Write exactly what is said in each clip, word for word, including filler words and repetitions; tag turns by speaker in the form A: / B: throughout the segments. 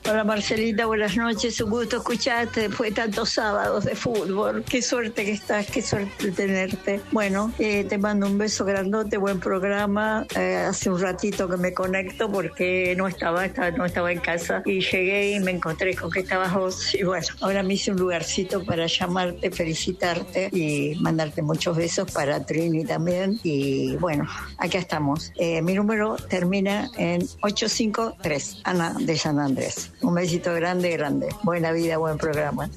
A: Hola Marcelita, buenas noches, un gusto escucharte después de tantos sábados de fútbol. Qué suerte que estás, qué suerte tenerte. Bueno, eh, te mando un beso grandote, buen programa. Eh, hace un ratito que me conecto porque no estaba, estaba, no estaba en casa y llegué y me encontré con que estabas vos. Y bueno, ahora me hice un lugarcito para llamarte, felicitarte y mandarte muchos besos para Trini también. Y bueno, acá estamos. Eh, mi número termina en ocho cinco tres, Ana de San Andrés. Un besito grande, grande. Buena vida, buen programa.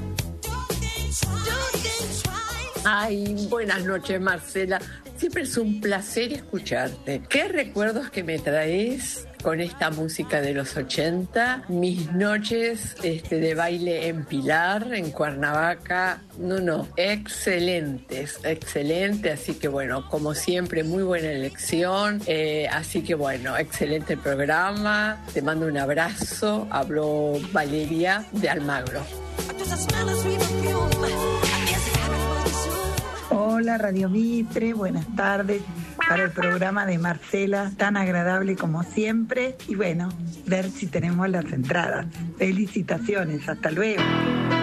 B: Ay, buenas noches, Marcela. Siempre es un placer escucharte. ¿Qué recuerdos que me traes con esta música de los ochenta? Mis noches este, de baile en Pilar, en Cuernavaca. No, no, excelentes, excelente. Así que bueno, como siempre, muy buena elección. Eh, así que bueno, excelente el programa. Te mando un abrazo. Habló Valeria de Almagro.
C: Hola Radio Mitre, buenas tardes para el programa de Marcela, tan agradable como siempre. Y bueno, ver si tenemos las entradas. Felicitaciones, hasta luego.